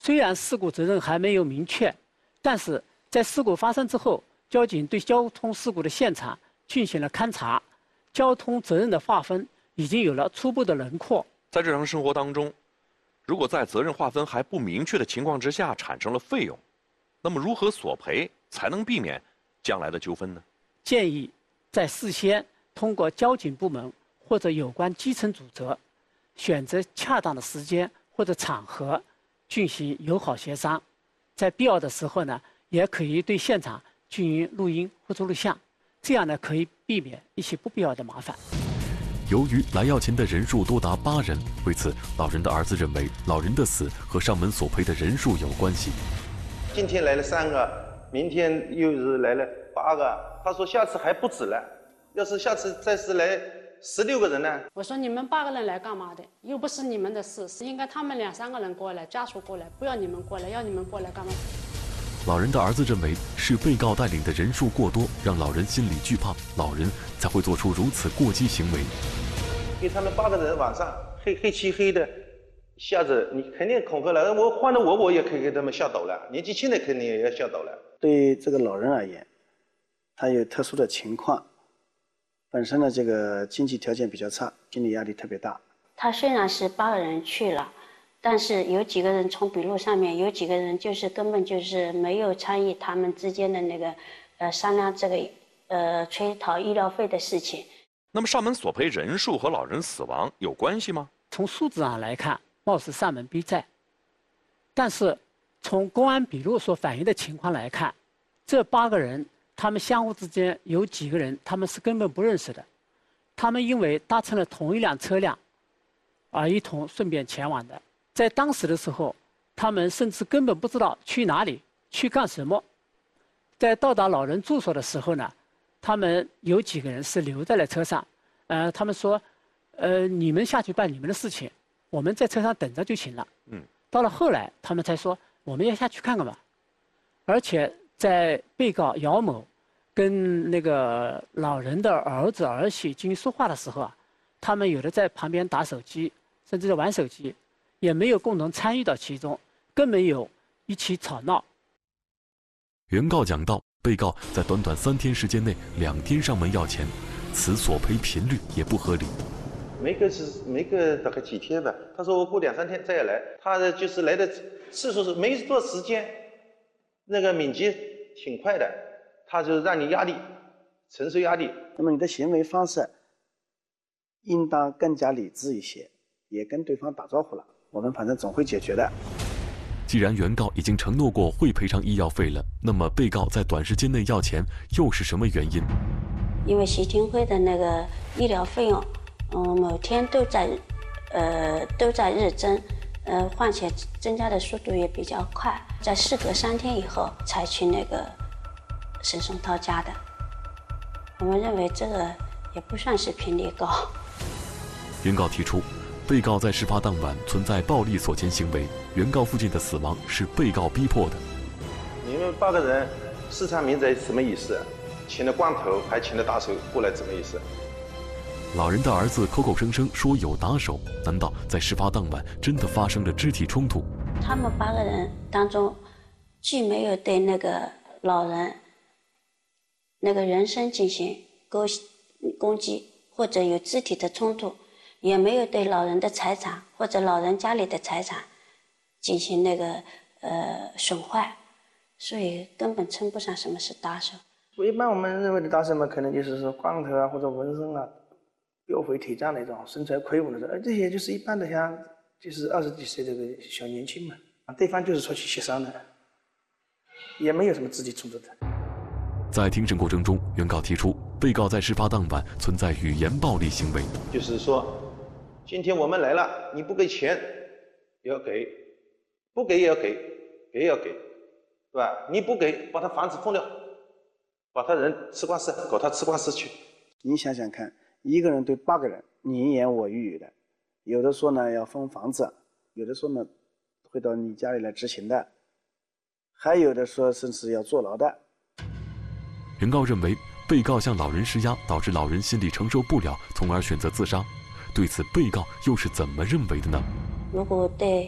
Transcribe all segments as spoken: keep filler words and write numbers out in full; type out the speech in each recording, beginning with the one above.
虽然事故责任还没有明确，但是在事故发生之后，交警对交通事故的现场进行了勘查，交通责任的划分已经有了初步的轮廓。 在日常生活当中，如果在责任划分还不明确的情况之下产生了费用，那么如何索赔才能避免将来的纠纷呢？ 建议在事先通过交警部门或者有关基层组织，选择恰当的时间或者场合进行友好协商，在必要的时候呢，也可以对现场进行录音或者录像，这样呢可以避免一些不必要的麻烦。 由于来要钱的人数多达八人，为此老人的儿子认为老人的死和上门索赔的人数有关系。 今天来了三个，明天又是来了八个，他说下次还不止了，要是下次再是来十六个人呢？ 我说你们八个人来干嘛的？又不是你们的事，是应该他们两三个人过来，家属过来，不要你们过来，要你们过来干嘛？ 老人的儿子认为是被告带领的人数过多，让老人心里惧怕，老人才会做出如此过激行为。 给他们八个人晚上黑黑漆黑的吓着，你肯定恐吓了。我换了我，我也可以给他们吓倒了。年纪轻的肯定也要吓倒了。 对这个老人而言，他有特殊的情况，本身的这个经济条件比较差，心理压力特别大。 他虽然是八个人去了，但是有几个人从笔录上面，有几个人就是根本就是没有参与他们之间的那个呃商量这个呃催讨医疗费的事情。 那么上门索赔人数和老人死亡有关系吗？ 从数字上来看，貌似上门逼债，但是从公安笔录所反映的情况来看，这八个人他们相互之间有几个人他们是根本不认识的，他们因为搭乘了同一辆车辆而一同顺便前往的。在当时的时候，他们甚至根本不知道去哪里去干什么。在到达老人住所的时候呢，他们有几个人是留在了车上，呃，他们说，呃，你们下去办你们的事情，我们在车上等着就行了。 嗯。 到了后来，他们才说我们要下去看看吧。而且在被告姚某跟那个老人的儿子儿媳进行说话的时候啊，他们有的在旁边打手机，甚至在玩手机，也没有共同参与到其中，更没有一起吵闹。 原告讲到，被告在短短三天时间内两天上门要钱，此索赔频率也不合理。 没个是没个大概几天吧，他说我过两三天再来，他的就是来的次数是没多时间，那个敏捷挺快的，他就让你压力，承受压力。 那么你的行为方式应当更加理智一些，也跟对方打招呼了，我们反正总会解决的。 既然原告已经承诺过会赔偿医药费了，那么被告在短时间内要钱又是什么原因？ 因为徐金辉的那个医疗费用，嗯，某天都在，呃，都在日增，呃，况且增加的速度也比较快，在事隔三天以后才去那个沈松涛家的。我们认为这个也不算是频率高。 原告提出，被告在事发当晚存在暴力索钱行为，原告父亲的死亡是被告逼迫的。 你们八个人视察民宅什么意思？请了光头还请了打手过来什么意思？ 老人的儿子口口声声说有打手，难道在事发当晚真的发生了肢体冲突？ 他们八个人当中，既没有对那个老人那个人身进行勾攻击或者有肢体的冲突，也没有对老人的财产或者老人家里的财产进行那个呃损坏，所以根本称不上什么是打手。 一般我们认为的打手嘛，可能就是说光头啊或者纹身啊、膘肥体壮那种身材魁梧的，而这些就是一般的像就是二十几岁这个小年轻嘛，对方就是说去协商的，也没有什么肢体冲突的。 在庭审过程中，原告提出，被告在事发当晚存在语言暴力行为， 就是说，今天我们来了，你不给钱也要给，不给也要给，给也要给，对吧？你不给，把他房子封掉，把他人吃官司，搞他吃官司去。 你想想看，一个人对八个人你一言我一语的，有的说呢要封房子，有的说呢会到你家里来执行的，还有的说甚至要坐牢的。 原告认为，被告向老人施压，导致老人心理承受不了，从而选择自杀。对此，被告又是怎么认为的呢？ 如果对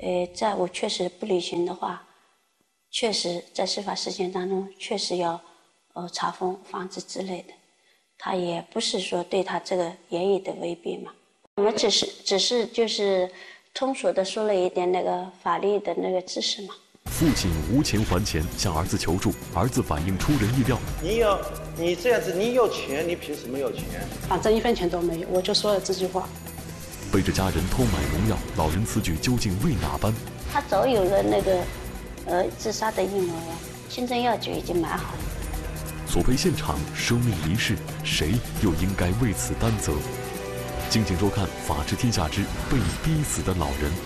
呃，债务确实不履行的话，确实在司法实践当中确实要呃查封、防止之类的。他也不是说对他这个言语的违背嘛，我们只是只是就是通俗的说了一点那个法律的那个知识嘛。 父亲无钱还钱，向儿子求助，儿子反应出人意料。 你要你这样子，你要钱，你凭什么要钱？ 反正一分钱都没有，我就说了这句话。 背着家人偷买农药，老人此举究竟为哪般？ 他早有了那个呃自杀的预谋了，新政药局已经买好了。 索赔现场生命离世，谁又应该为此担责？敬请收看《法治天下之被逼死的老人》。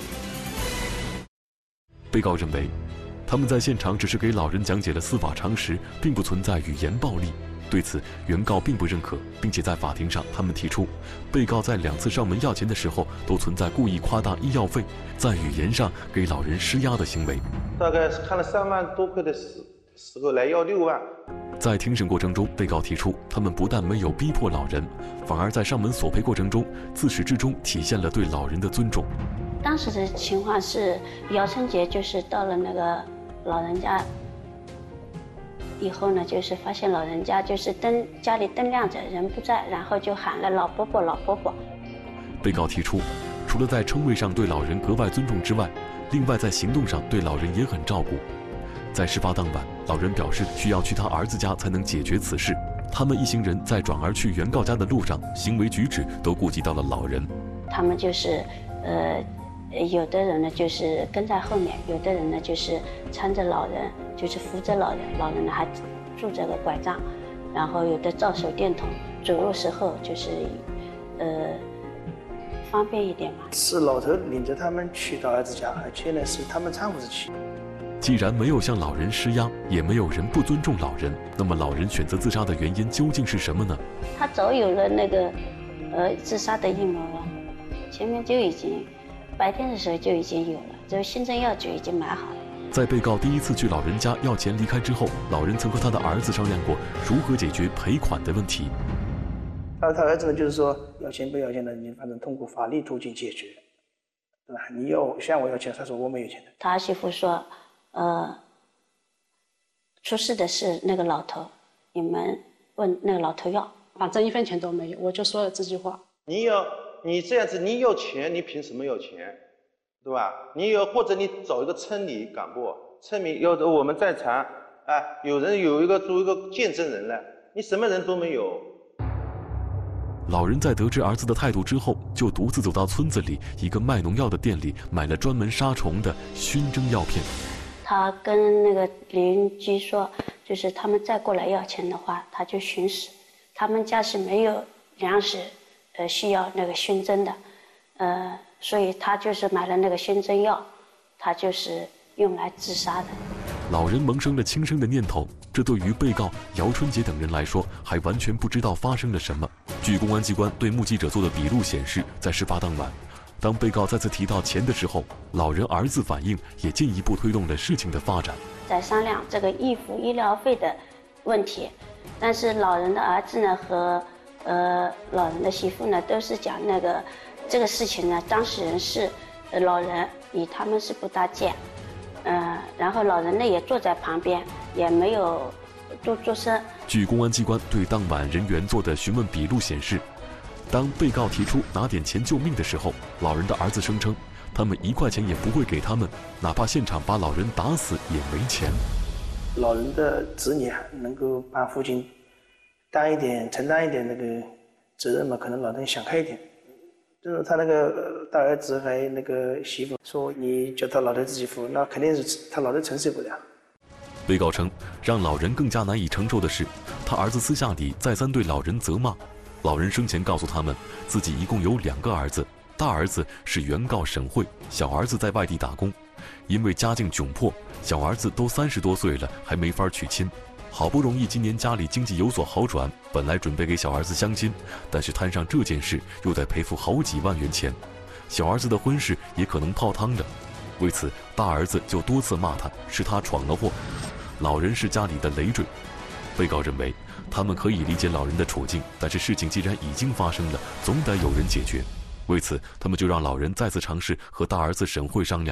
被告认为，他们在现场只是给老人讲解了司法常识，并不存在语言暴力。对此，原告并不认可，并且在法庭上，他们提出，被告在两次上门要钱的时候，都存在故意夸大医药费，在语言上给老人施压的行为。 大概是看了三万多块的时时候来要六万。 在庭审过程中，被告提出，他们不但没有逼迫老人，反而在上门索赔过程中，自始至终体现了对老人的尊重。 当时的情况是，姚春杰就是到了那个老人家以后呢，就是发现老人家就是灯家里灯亮着，人不在，然后就喊了老伯伯老伯伯。 被告提出，除了在称谓上对老人格外尊重之外，另外在行动上对老人也很照顾。在事发当晚，老人表示需要去他儿子家才能解决此事。他们一行人在转而去原告家的路上，行为举止都顾及到了老人。 他们就是，呃，有的人呢就是跟在后面，有的人呢就是搀着老人，就是扶着老人，老人呢还拄着个拐杖，然后有的照手电筒，走路时候就是，呃，方便一点嘛。 是老头领着他们去到儿子家，而且呢是他们搀扶着去。 既然没有向老人施压，也没有人不尊重老人，那么老人选择自杀的原因究竟是什么呢？ 他早有了那个，呃，自杀的预谋了，前面就已经，白天的时候就已经有了，这新政药局已经买好了。 在被告第一次去老人家要钱离开之后，老人曾和他的儿子商量过如何解决赔款的问题。 他他儿子呢，就是说要钱不要钱的，你反正通过法律途径解决，对吧？你要向我要钱，他说我没有钱的。 他儿媳妇说。呃，出事的是那个老头，你们问那个老头要， 反正一分钱都没有，我就说了这句话。 你要你这样子，你要钱，你凭什么要钱，对吧？你要或者你找一个村里干部，村里要我们在场，哎，有人有一个做一个见证人了，你什么人都没有。 老人在得知儿子的态度之后，就独自走到村子里一个卖农药的店里，买了专门杀虫的熏蒸药片。 他跟那个邻居说，就是他们再过来要钱的话，他就寻死。他们家是没有粮食，呃，需要那个熏蒸的，呃，所以他就是买了那个熏蒸药，他就是用来自杀的。 老人萌生了轻生的念头，这对于被告姚春杰等人来说，还完全不知道发生了什么。据公安机关对目击者做的笔录显示，在事发当晚，当被告再次提到钱的时候，老人儿子反应也进一步推动了事情的发展。 在商量这个预付医疗费的问题，但是老人的儿子呢和呃老人的媳妇呢都是讲那个这个事情呢，当事人是呃老人，与他们是不搭界，呃，然后老人呢也坐在旁边，也没有多作声。 据公安机关对当晚人员做的询问笔录显示，当被告提出拿点钱救命的时候，老人的儿子声称，他们一块钱也不会给他们，哪怕现场把老人打死也没钱。 老人的子女能够帮父亲担一点、承担一点那个责任嘛，可能老人想开一点。就是他那个大儿子还那个媳妇说，你叫他老头子媳妇，那肯定是他老头承受不了。 被告称，让老人更加难以承受的是，他儿子私下里再三对老人责骂。老人生前告诉他们，自己一共有两个儿子，大儿子是原告沈慧，小儿子在外地打工。因为家境窘迫，小儿子都三十多岁了，还没法娶亲。好不容易今年家里经济有所好转，本来准备给小儿子相亲，但是摊上这件事，又得赔付好几万元钱，小儿子的婚事也可能泡汤了。为此，大儿子就多次骂他，是他闯了祸，老人是家里的累赘。被告认为，他们可以理解老人的处境，但是事情既然已经发生了，总得有人解决。为此，他们就让老人再次尝试和大儿子沈慧商量。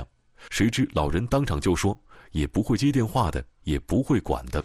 谁知老人当场就说，也不会接电话的，也不会管的。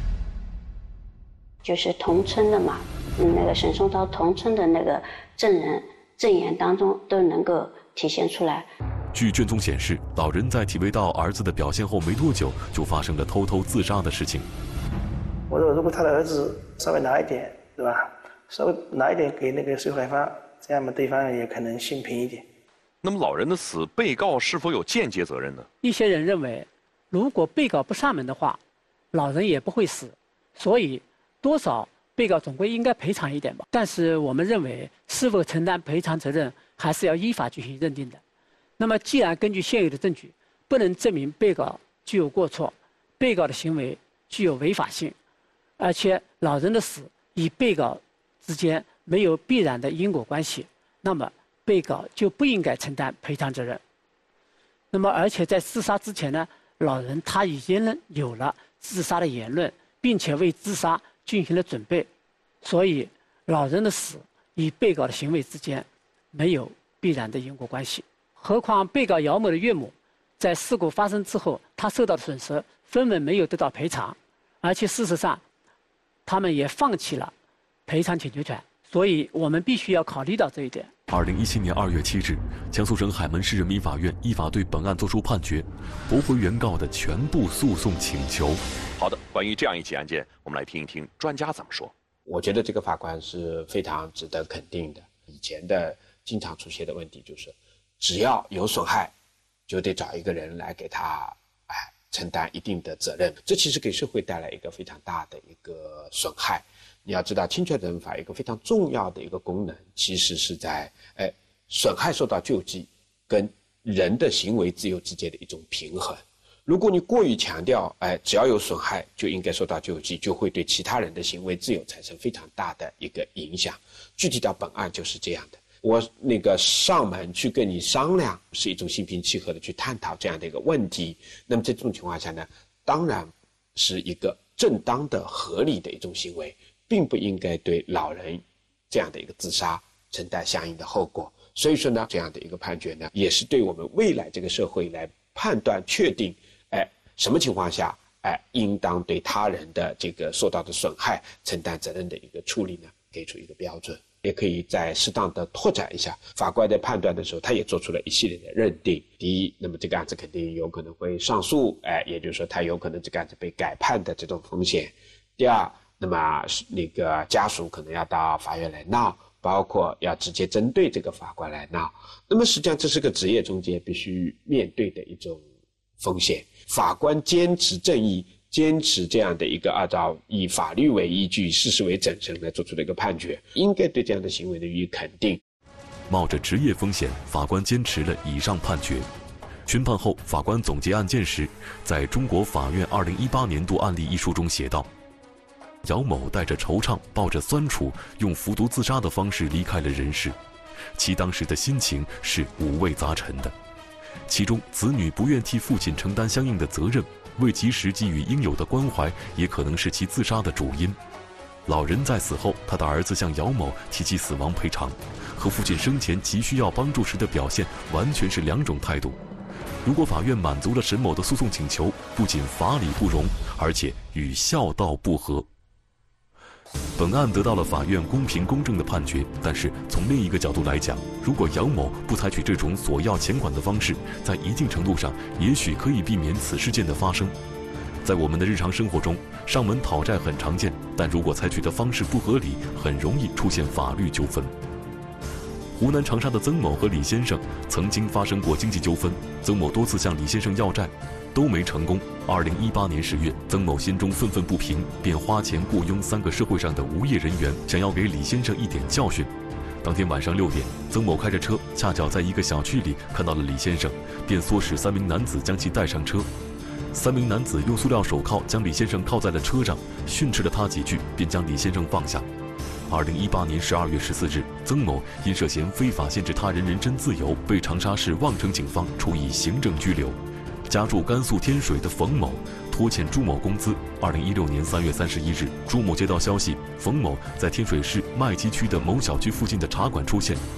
就是同村的嘛，那个沈松涛同村的那个证人证言当中都能够体现出来。 据卷宗显示，老人在体味到儿子的表现后没多久，就发生了偷偷自杀的事情。 我说，如果他的儿子稍微拿一点，对吧？稍微拿一点给那个水户来发，这样嘛，对方也可能心平一点。 那么老人的死，被告是否有间接责任呢？ 一些人认为，如果被告不上门的话，老人也不会死，所以多少被告总归应该赔偿一点吧。但是我们认为，是否承担赔偿责任，还是要依法进行认定的。那么，既然根据现有的证据不能证明被告具有过错，被告的行为具有违法性，而且老人的死与被告之间没有必然的因果关系，那么被告就不应该承担赔偿责任。那么，而且在自杀之前呢，老人他已经有了自杀的言论，并且为自杀进行了准备，所以老人的死与被告的行为之间没有必然的因果关系。何况被告姚某的岳母在事故发生之后，他受到的损失分文没有得到赔偿，而且事实上他们也放弃了赔偿请求权，所以我们必须要考虑到这一点。 二零一七年二月七日，江苏省海门市人民法院依法对本案作出判决，驳回原告的全部诉讼请求。 好的，关于这样一起案件，我们来听一听专家怎么说。 我觉得这个法官是非常值得肯定的。以前的经常出现的问题就是，只要有损害，就得找一个人来给他哎承担一定的责任，这其实给社会带来一个非常大的一个损害。你要知道，侵权责任法一个非常重要的一个功能，其实是在哎损害受到救济跟人的行为自由之间的一种平衡。如果你过于强调，哎，只要有损害就应该受到救济，就会对其他人的行为自由产生非常大的一个影响。具体到本案就是这样的。我那个上门去跟你商量，是一种心平气和的去探讨这样的一个问题。那么在这种情况下呢，当然是一个正当的、合理的一种行为，并不应该对老人这样的一个自杀承担相应的后果。所以说呢，这样的一个判决呢，也是对我们未来这个社会来判断、确定，哎，什么情况下，哎，应当对他人的这个受到的损害承担责任的一个处理呢，给出一个标准。也可以再适当的拓展一下。法官在判断的时候，他也做出了一系列的认定。第一，那么这个案子肯定有可能会上诉，哎，也就是说他有可能这个案子被改判的这种风险。第二，那么那个家属可能要到法院来闹，包括要直接针对这个法官来闹。那么实际上这是个职业中介必须面对的一种风险。法官坚持正义，坚持这样的一个按照以法律为依据、事实为准绳来做出的一个判决，应该对这样的行为的予以肯定。 冒着职业风险，法官坚持了以上判决。宣判后，法官总结案件时，在中国法院二零一八年度案例一书中写道：姚某带着惆怅，抱着酸楚，用服毒自杀的方式离开了人世，其当时的心情是五味杂陈的。其中，子女不愿替父亲承担相应的责任，未及时给予应有的关怀，也可能是其自杀的主因。老人在死后，他的儿子向姚某提起死亡赔偿，和父亲生前急需要帮助时的表现完全是两种态度。如果法院满足了沈某的诉讼请求，不仅法理不容，而且与孝道不合。本案得到了法院公平公正的判决，但是从另一个角度来讲，如果姚某不采取这种索要钱款的方式，在一定程度上也许可以避免此事件的发生。在我们的日常生活中，上门讨债很常见，但如果采取的方式不合理，很容易出现法律纠纷。湖南长沙的曾某和李先生曾经发生过经济纠纷，曾某多次向李先生要债，都没成功。二零一八年十月，曾某心中愤愤不平，便花钱雇佣三个社会上的无业人员，想要给李先生一点教训。当天晚上六点，曾某开着车，恰巧在一个小区里看到了李先生，便唆使三名男子将其带上车。三名男子用塑料手铐将李先生铐在了车上，训斥了他几句，便将李先生放下。二零一八年十二月十四日，曾某因涉嫌非法限制他人人身自由，被长沙市望城警方处以行政拘留。家住甘肃天水的冯某拖欠朱某工资。二零一六年三月三十一日，朱某接到消息，冯某在天水市麦积区的某小区附近的茶馆出现。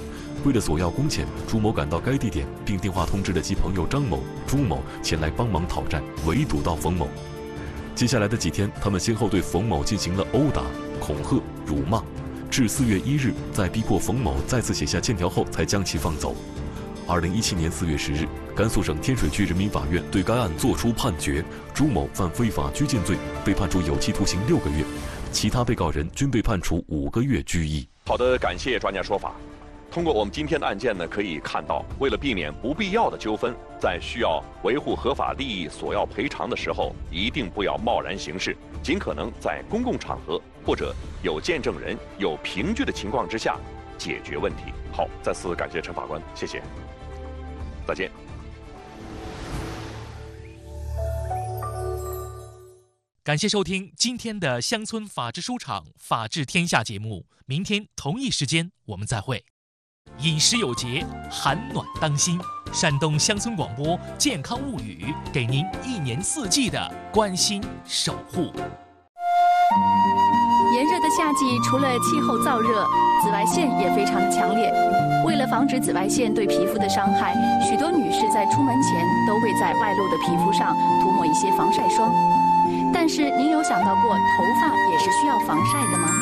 为了索要工钱，朱某赶到该地点，并电话通知了其朋友张某、朱某前来帮忙讨债，围堵到冯某。接下来的几天，他们先后对冯某进行了殴打、恐吓、辱骂，至四月一日，在逼迫冯某再次写下欠条后，才将其放走。二零一七年四月十日，甘肃省天水区人民法院对该案作出判决，朱某犯非法拘禁罪，被判处有期徒刑六个月，其他被告人均被判处五个月拘役。 好的，感谢专家说法。通过我们今天的案件呢，可以看到，为了避免不必要的纠纷，在需要维护合法利益索要赔偿的时候，一定不要贸然行事，尽可能在公共场合或者有见证人、有凭据的情况之下解决问题。好，再次感谢陈法官，谢谢，再见。 感谢收听今天的乡村法治书场法治天下节目，明天同一时间我们再会。饮食有节，寒暖当心。山东乡村广播健康物语，给您一年四季的关心守护。 炎热的夏季，除了气候燥热，紫外线也非常的强烈。为了防止紫外线对皮肤的伤害，许多女士在出门前都会在外露的皮肤上涂抹一些防晒霜。但是您有想到过头发也是需要防晒的吗？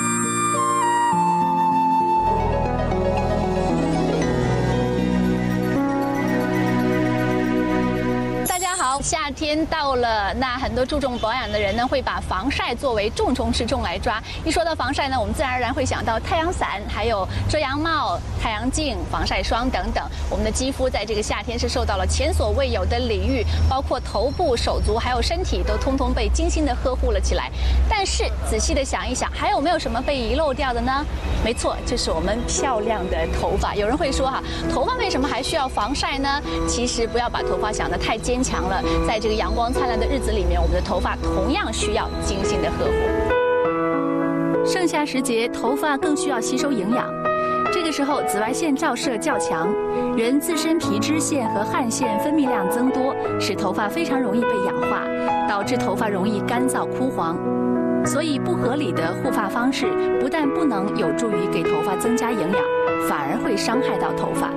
夏天到了，那很多注重保养的人呢，会把防晒作为重中之重来抓。一说到防晒呢，我们自然而然会想到太阳伞，还有遮阳帽、太阳镜、防晒霜等等。我们的肌肤在这个夏天是受到了前所未有的礼遇，包括头部、手足还有身体都通通被精心的呵护了起来。但是仔细的想一想，还有没有什么被遗漏掉的呢？没错，就是我们漂亮的头发。有人会说哈，头发为什么还需要防晒呢？其实不要把头发想得太坚强了。在这个阳光灿烂的日子里面，我们的头发同样需要精心的呵护。盛夏时节，头发更需要吸收营养。这个时候，紫外线照射较强，人自身皮脂腺和汗腺分泌量增多，使头发非常容易被氧化，导致头发容易干燥枯黄。所以，不合理的护发方式不但不能有助于给头发增加营养，反而会伤害到头发。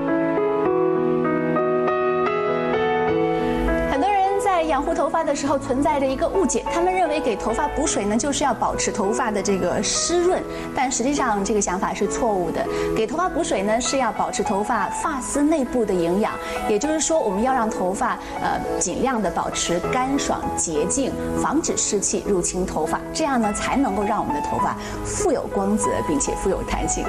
在养护头发的时候，存在着一个误解，他们认为给头发补水呢，就是要保持头发的这个湿润，但实际上这个想法是错误的。给头发补水呢，是要保持头发发丝内部的营养，也就是说，我们要让头发呃尽量的保持干爽洁净，防止湿气入侵头发，这样呢才能够让我们的头发富有光泽，并且富有弹性。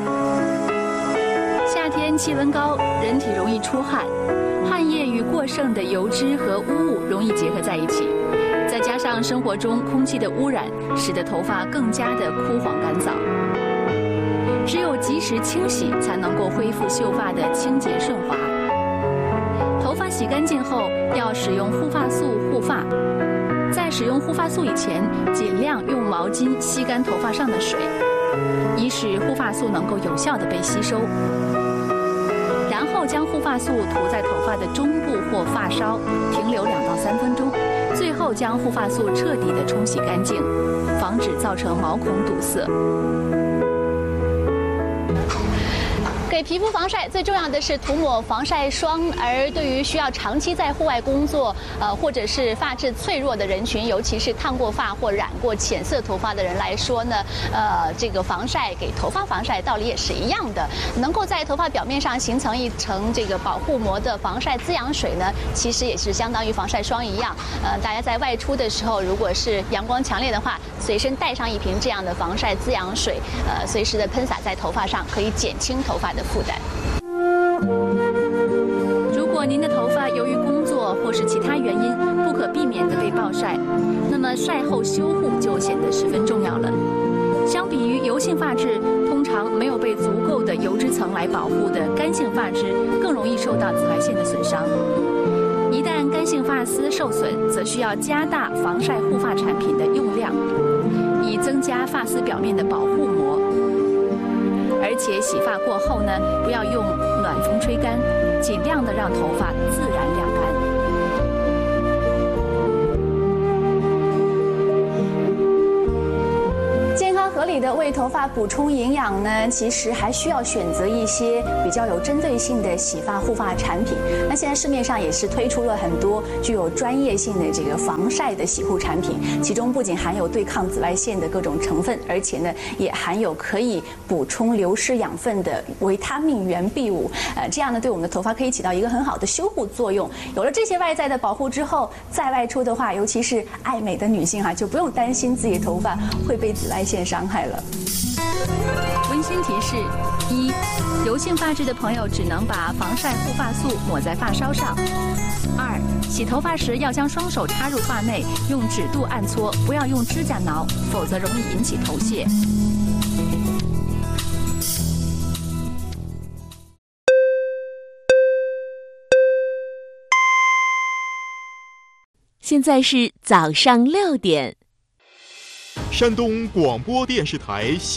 夏天气温高，人体容易出汗。汗液与过剩的油脂和污物容易结合在一起，再加上生活中空气的污染，使得头发更加的枯黄干燥。只有及时清洗，才能够恢复秀发的清洁顺滑。头发洗干净后，要使用护发素护发。在使用护发素以前，尽量用毛巾吸干头发上的水，以使护发素能够有效地被吸收。然后将护发素涂在头发的中部或发梢，停留两到三分钟。最后将护发素彻底的冲洗干净，防止造成毛孔堵塞。给皮肤防晒最重要的是涂抹防晒霜，而对于需要长期在户外工作，呃，或者是发质脆弱的人群，尤其是烫过发或染过浅色头发的人来说呢，呃，这个防晒给头发防晒道理也是一样的，能够在头发表面上形成一层这个保护膜的防晒滋养水呢，其实也是相当于防晒霜一样。呃，大家在外出的时候，如果是阳光强烈的话，随身带上一瓶这样的防晒滋养水，呃，随时的喷洒在头发上，可以减轻头发的负担。如果您的头发由于工作或是其他原因不可避免的被暴晒，那么晒后修护就显得十分重要了。相比于油性发质，通常没有被足够的油脂层来保护的干性发质，更容易受到紫外线的损伤。一旦干性发丝受损，则需要加大防晒护发产品的用量，以增加发丝表面的保护膜。而且洗发过后呢，不要用暖风吹干，尽量的让头发自然晾干。健康合理的卫为头发补充营养呢，其实还需要选择一些比较有针对性的洗发护发产品。那现在市面上也是推出了很多具有专业性的这个防晒的洗护产品，其中不仅含有对抗紫外线的各种成分，而且呢也含有可以补充流失养分的维他命原 B 五，呃，这样呢对我们的头发可以起到一个很好的修护作用。有了这些外在的保护之后，再外出的话，尤其是爱美的女性哈、啊，就不用担心自己的头发会被紫外线伤害了。温馨提示：一，油性发质的朋友只能把防晒护发素抹在发梢上；二，洗头发时要将双手插入发内，用指肚按搓，不要用指甲挠，否则容易引起头屑。 现在是早上六点。 山东广播电视台。